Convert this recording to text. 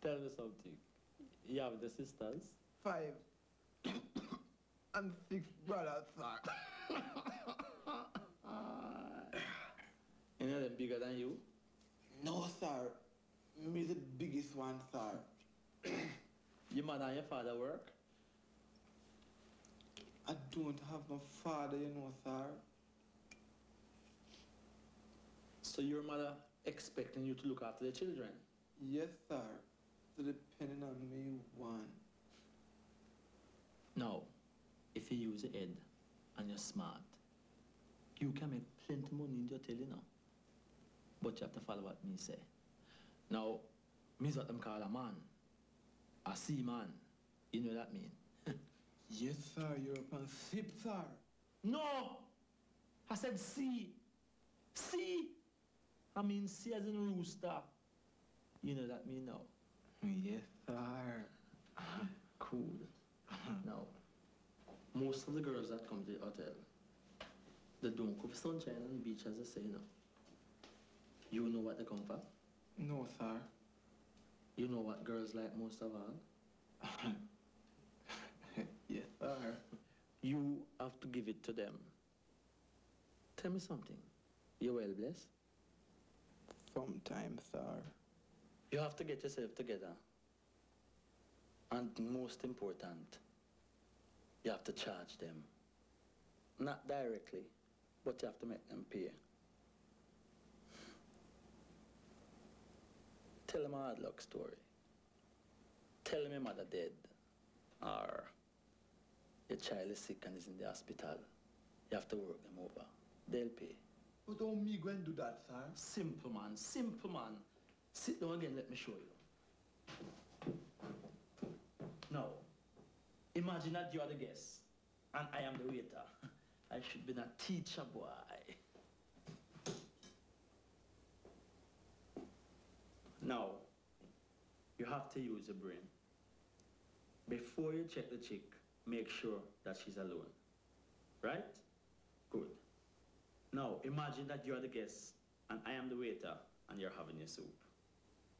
Tell me something. You have the sisters? 5 and 6 brothers, sir. Any of them bigger than you? No, sir. Me the biggest one, sir. Your mother and your father work? I don't have no father, you know, sir. So your mother expecting you to look after the children? Yes, sir. So depending on me, one. Now, if you use your head and you're smart, you can make plenty money in your tail, you know. But you have to follow what me say. Now, me's what them call a man. A seaman. You know what that mean? Yes, sir. You're upon ship, sir. No! I said sea. Sea! I mean sea as in rooster. You know that mean now? Yes, sir. Cool. Now, most of the girls that come to the hotel, they don't come for sunshine on the beach as I say, you know. You know what they come for? No, sir. You know what girls like most of all? Yes, sir. You have to give it to them. Tell me something. You're well blessed? Sometimes, sir. You have to get yourself together. And most important, you have to charge them. Not directly, but you have to make them pay. Tell them a hard luck story. Tell them your mother dead. Or your child is sick and is in the hospital. You have to work them over. They'll pay. But don't me go and do that, sir? Simple, man. Simple, man. Sit down again, let me show you. Now, imagine that you are the guest, and I am the waiter. I should be a teacher, boy. Now, you have to use your brain. Before you check the chick, make sure that she's alone. Right? Good. Now, imagine that you are the guest, and I am the waiter, and you're having your soup.